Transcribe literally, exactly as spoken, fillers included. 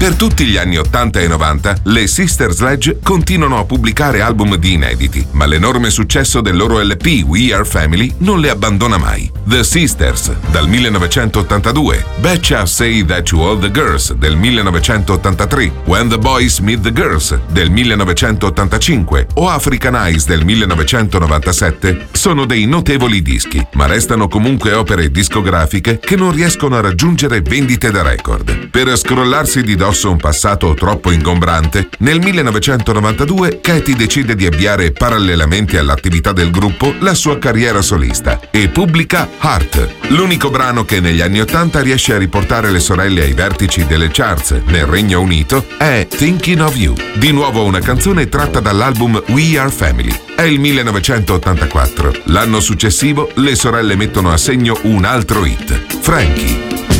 Per tutti gli anni ottanta e novanta, le Sister Sledge continuano a pubblicare album di inediti, ma l'enorme successo del loro L P We Are Family non le abbandona mai. The Sisters dal millenovecentottantadue, Betcha Say That to All the Girls del millenovecentottantatré, When the Boys Meet the Girls del millenovecentottantacinque o African Eyes del millenovecentonovantasette sono dei notevoli dischi, ma restano comunque opere discografiche che non riescono a raggiungere vendite da record. Per scrollarsi di dosso un passato troppo ingombrante, nel millenovecentonovantadue Katy decide di avviare parallelamente all'attività del gruppo la sua carriera solista e pubblica Heart, l'unico brano che negli anni ottanta riesce a riportare le sorelle ai vertici delle charts nel Regno Unito è Thinking of You, di nuovo una canzone tratta dall'album We Are Family. È il millenovecentottantaquattro. L'anno successivo le sorelle mettono a segno un altro hit, Frankie.